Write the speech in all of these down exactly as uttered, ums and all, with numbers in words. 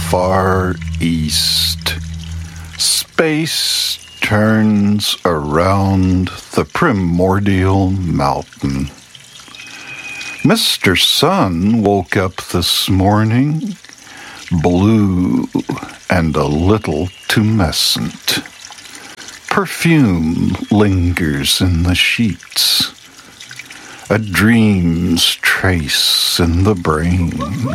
far east, space turns around the primordial mountain. Mister Sun woke up this morning blue and a little tumescent. Perfume lingers in the sheets, a dream's trace in the brain.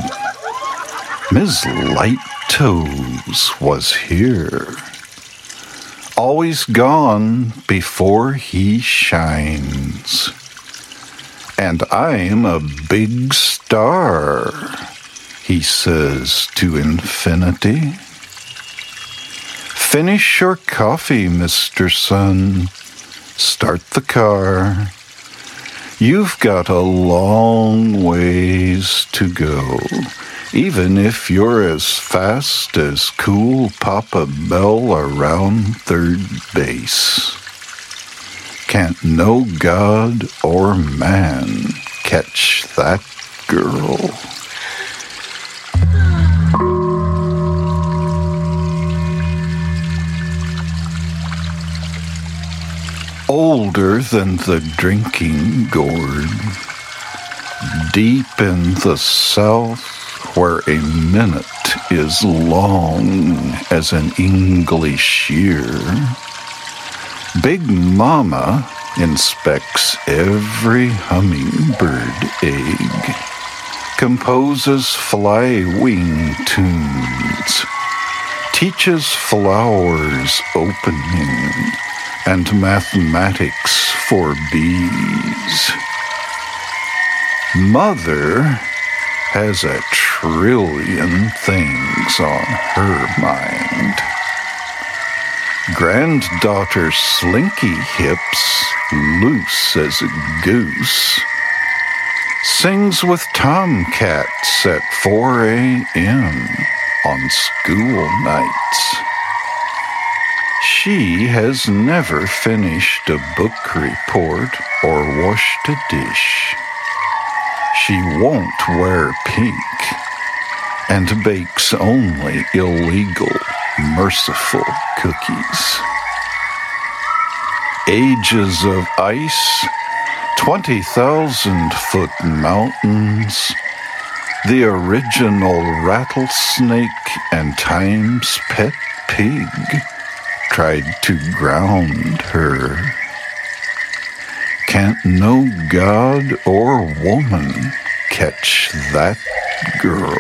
Miz Light-Toes was here, always gone before he shines. And I'm a big star, he says to infinity. Finish your coffee, Mister Sun. Start the car. You've got a long ways to go, even if you're as fast as cool Papa Bell around third base. Can't no god or man catch that girl. Older than the drinking gourd, deep in the south where a minute is long as an English year, Big Mama inspects every hummingbird egg, composes fly-wing tunes, teaches flowers opening, and mathematics for bees. Mother has a trillion things on her mind. Granddaughter Slinky Hips, loose as a goose, sings with tomcats at four a.m. on school nights. She has never finished a book report or washed a dish. She won't wear pink and bakes only illegal, merciful cookies. Ages of ice, twenty thousand foot mountains, the original rattlesnake and Time's pet pig tried to ground her. Can't no god or woman catch that girl.